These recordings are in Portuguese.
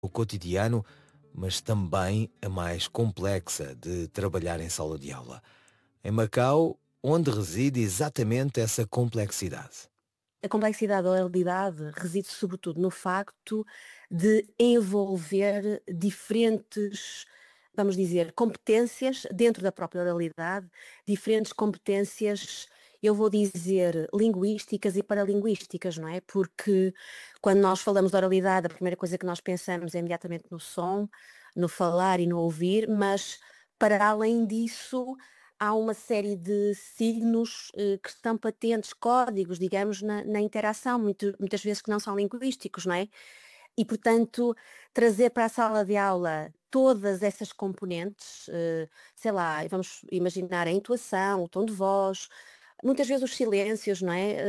o cotidiano, mas também a mais complexa de trabalhar em sala de aula. Em Macau, onde reside exatamente essa complexidade? A complexidade da oralidade reside sobretudo no facto de envolver diferentes, vamos dizer, competências dentro da própria oralidade, diferentes competências, eu vou dizer, linguísticas e paralinguísticas, não é? Porque quando nós falamos de oralidade, a primeira coisa que nós pensamos é imediatamente no som, no falar e no ouvir, mas para além disso há uma série de signos que estão patentes, códigos, digamos, na interação, muitas vezes que não são linguísticos, não é? E, portanto, trazer para a sala de aula todas essas componentes, sei lá, vamos imaginar a intuação, o tom de voz, muitas vezes os silêncios, não é?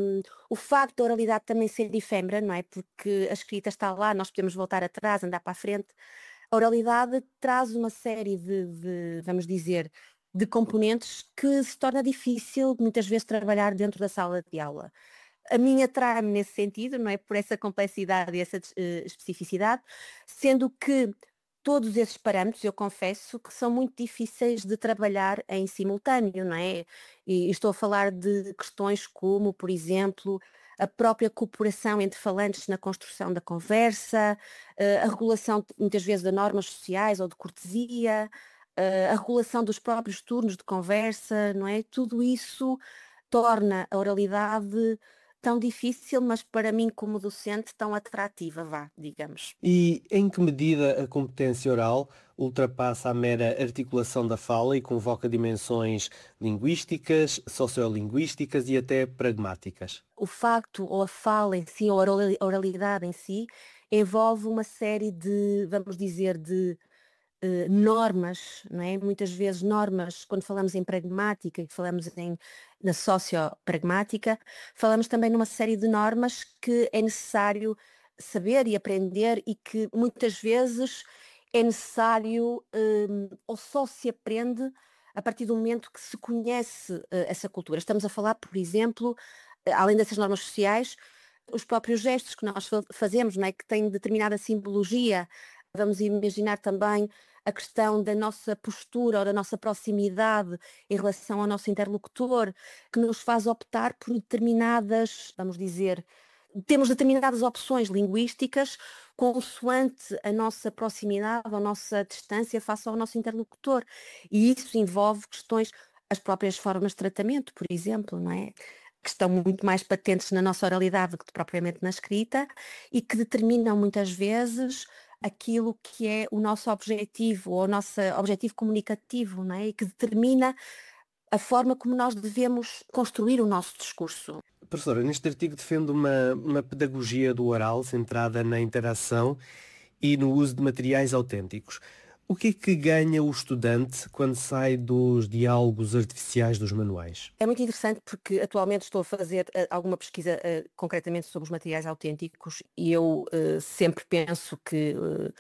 O facto da oralidade também ser efêmera, não é? Porque a escrita está lá, nós podemos voltar atrás, andar para a frente. A oralidade traz uma série vamos dizer, de componentes que se torna difícil muitas vezes trabalhar dentro da sala de aula. A minha atrai-me nesse sentido, não é? Por essa complexidade e essa especificidade, sendo que todos esses parâmetros, eu confesso, que são muito difíceis de trabalhar em simultâneo, não é? E estou a falar de questões como, por exemplo, a própria cooperação entre falantes na construção da conversa, a regulação muitas vezes de normas sociais ou de cortesia, a regulação dos próprios turnos de conversa, não é? Tudo isso torna a oralidade tão difícil, mas para mim como docente tão atrativa, vá, digamos. E em que medida a competência oral ultrapassa a mera articulação da fala e convoca dimensões linguísticas, sociolinguísticas e até pragmáticas? O facto ou a fala em si, ou a oralidade em si, envolve uma série de, vamos dizer, de normas, não é? Muitas vezes normas, quando falamos em pragmática e falamos na sociopragmática, falamos também numa série de normas que é necessário saber e aprender e que muitas vezes é necessário ou só se aprende a partir do momento que se conhece essa cultura. Estamos a falar, por exemplo, além dessas normas sociais, os próprios gestos que nós fazemos, não é? Que têm determinada simbologia. Vamos imaginar também a questão da nossa postura ou da nossa proximidade em relação ao nosso interlocutor, que nos faz optar por determinadas, vamos dizer, temos determinadas opções linguísticas consoante a nossa proximidade ou a nossa distância face ao nosso interlocutor. E isso envolve questões, as próprias formas de tratamento, por exemplo, não é? Que estão muito mais patentes na nossa oralidade do que propriamente na escrita e que determinam muitas vezes aquilo que é o nosso objetivo, ou o nosso objetivo comunicativo, não é? E que determina a forma como nós devemos construir o nosso discurso. Professora, neste artigo defende uma pedagogia do oral centrada na interação e no uso de materiais autênticos. O que é que ganha o estudante quando sai dos diálogos artificiais dos manuais? É muito interessante porque atualmente estou a fazer alguma pesquisa concretamente sobre os materiais autênticos e eu sempre penso que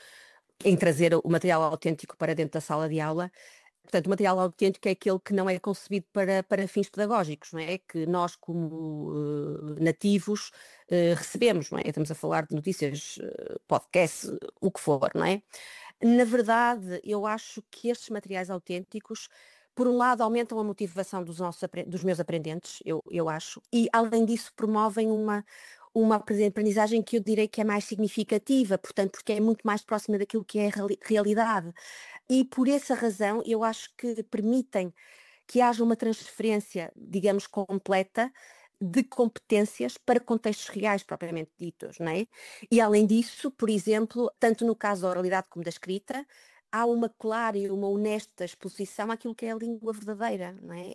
em trazer o material autêntico para dentro da sala de aula. Portanto, o material autêntico é aquele que não é concebido para fins pedagógicos, não é? Que nós, como nativos, recebemos, não é? Estamos a falar de notícias, podcast, o que for, não é? Na verdade, eu acho que estes materiais autênticos, por um lado, aumentam a motivação dos meus aprendentes, eu acho, e além disso promovem uma aprendizagem que eu direi que é mais significativa, portanto, porque é muito mais próxima daquilo que é a realidade. E por essa razão eu acho que permitem que haja uma transferência, digamos, completa de competências para contextos reais propriamente ditos, não é? E além disso, por exemplo, tanto no caso da oralidade como da escrita, há uma clara e uma honesta exposição àquilo que é a língua verdadeira, não é?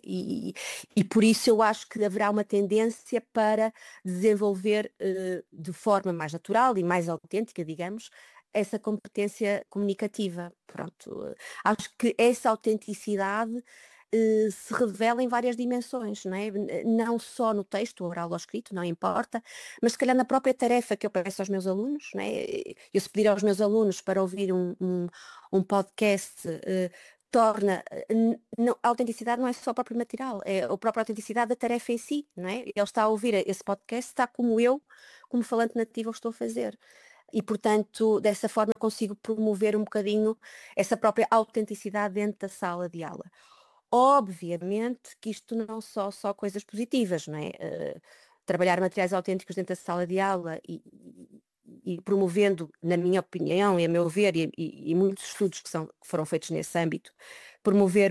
E por isso eu acho que haverá uma tendência para desenvolver de forma mais natural e mais autêntica, digamos, essa competência comunicativa. Pronto, acho que essa autenticidade se revela em várias dimensões, não é? Não só no texto, oral ou escrito, não importa, mas se calhar na própria tarefa que eu peço aos meus alunos, não é? Eu se pedir aos meus alunos para ouvir um podcast, torna, a autenticidade não é só o próprio material, é a própria autenticidade da tarefa em si, não é? Ele está a ouvir esse podcast, está como eu, como falante nativo, o estou a fazer. e, portanto, dessa forma consigo promover um bocadinho essa própria autenticidade dentro da sala de aula. Obviamente que isto não só coisas positivas, não é? Trabalhar materiais autênticos dentro da sala de aula e promovendo, na minha opinião e a meu ver, e muitos estudos que foram feitos nesse âmbito, promover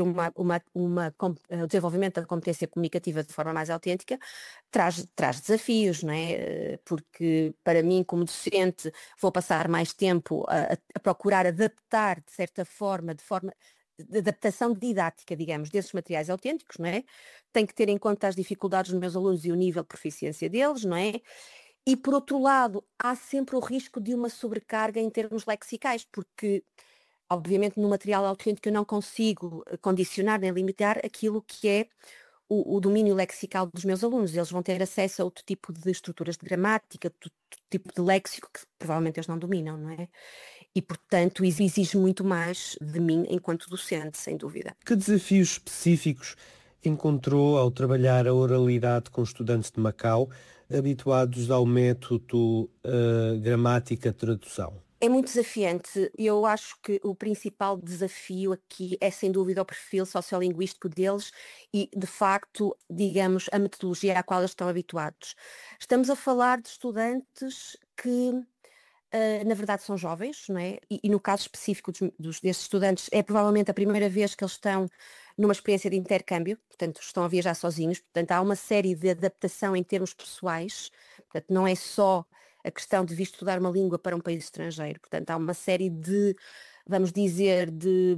o desenvolvimento da competência comunicativa de forma mais autêntica, traz desafios, não é? Porque para mim, como docente, vou passar mais tempo a procurar adaptar, de certa forma, de adaptação didática, digamos, desses materiais autênticos, não é? Tenho que ter em conta as dificuldades dos meus alunos e o nível de proficiência deles, não é? E, por outro lado, há sempre o risco de uma sobrecarga em termos lexicais, porque, obviamente, no material autêntico eu não consigo condicionar nem limitar aquilo que é o domínio lexical dos meus alunos. Eles vão ter acesso a outro tipo de estruturas de gramática, outro tipo de léxico que provavelmente eles não dominam, não é? E, portanto, exige muito mais de mim enquanto docente, sem dúvida. Que desafios específicos encontrou ao trabalhar a oralidade com estudantes de Macau, habituados ao método gramática-tradução? É muito desafiante. Eu acho que o principal desafio aqui é, sem dúvida, o perfil sociolinguístico deles e, de facto, digamos, a metodologia à qual eles estão habituados. Estamos a falar de estudantes que, na verdade, são jovens, não é? E no caso específico desses estudantes, é provavelmente a primeira vez que eles estão numa experiência de intercâmbio, portanto, estão a viajar sozinhos, portanto, há uma série de adaptação em termos pessoais, portanto, não é só a questão de vir estudar uma língua para um país estrangeiro, portanto, há uma série de, vamos dizer, de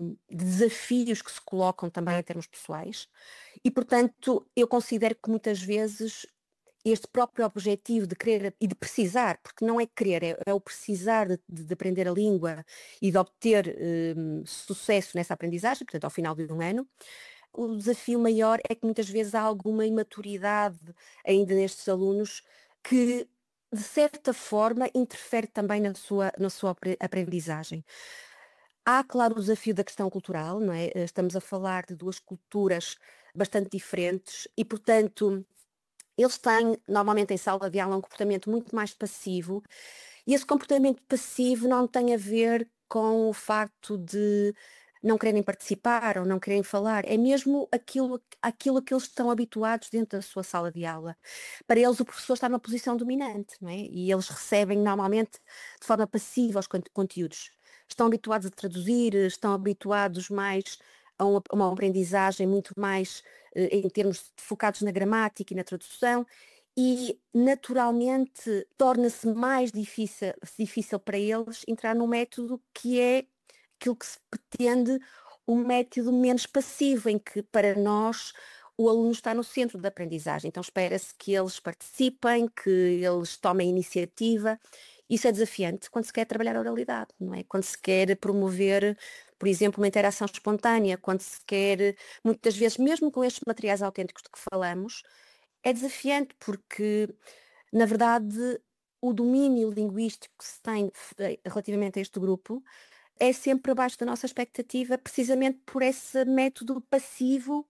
desafios que se colocam também em termos pessoais, e, portanto, eu considero que muitas vezes este próprio objetivo de querer e de precisar, porque não é querer, é o precisar de aprender a língua e de obter sucesso nessa aprendizagem, portanto, ao final de um ano, o desafio maior é que muitas vezes há alguma imaturidade ainda nestes alunos que, de certa forma, interfere também na sua aprendizagem. Há, claro, o desafio da questão cultural, não é? Estamos a falar de duas culturas bastante diferentes e, portanto, eles têm, normalmente em sala de aula, um comportamento muito mais passivo e esse comportamento passivo não tem a ver com o facto de não quererem participar ou não quererem falar, é mesmo aquilo que eles estão habituados dentro da sua sala de aula. Para eles o professor está numa posição dominante, não é? E eles recebem normalmente de forma passiva os conteúdos. Estão habituados a traduzir, estão habituados mais a uma aprendizagem muito mais em termos focados na gramática e na tradução e naturalmente torna-se mais difícil para eles entrar num método que é aquilo que se pretende, um método menos passivo, em que para nós o aluno está no centro da aprendizagem. Então espera-se que eles participem, que eles tomem iniciativa. Isso é desafiante quando se quer trabalhar a oralidade, não é? Quando se quer promover, por exemplo, uma interação espontânea, quando se quer, muitas vezes, mesmo com estes materiais autênticos de que falamos, é desafiante porque, na verdade, o domínio linguístico que se tem relativamente a este grupo é sempre abaixo da nossa expectativa, precisamente por esse método passivo,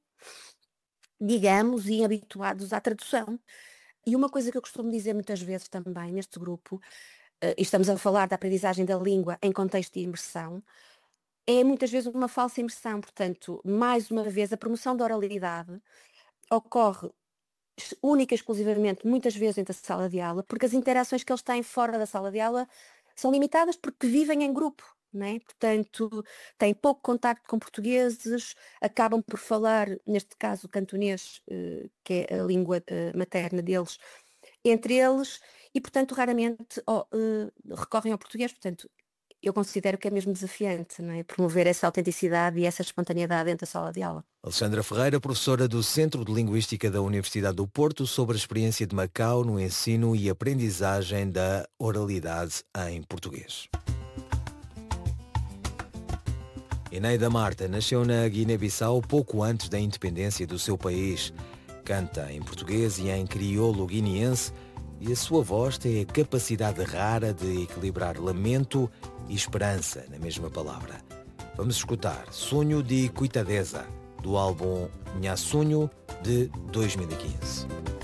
digamos, e habituados à tradução. E uma coisa que eu costumo dizer muitas vezes também neste grupo, e estamos a falar da aprendizagem da língua em contexto de imersão, é muitas vezes uma falsa imersão. Portanto, mais uma vez, a promoção da oralidade ocorre única e exclusivamente, muitas vezes, dentro da sala de aula, porque as interações que eles têm fora da sala de aula são limitadas porque vivem em grupo. Não é? Portanto, têm pouco contacto com portugueses, acabam por falar, neste caso, cantonês, que é a língua materna deles, entre eles, e, portanto, raramente recorrem ao português. Portanto, eu considero que é mesmo desafiante, não é? Promover essa autenticidade e essa espontaneidade dentro da sala de aula. Alexandra Ferreira, professora do Centro de Linguística da Universidade do Porto, sobre a experiência de Macau no ensino e aprendizagem da oralidade em português. Eneida Marta nasceu na Guiné-Bissau pouco antes da independência do seu país. Canta em português e em crioulo guineense e a sua voz tem a capacidade rara de equilibrar lamento e esperança na mesma palavra. Vamos escutar Sonho de Cuitadeza, do álbum Nha Sonho, de 2015.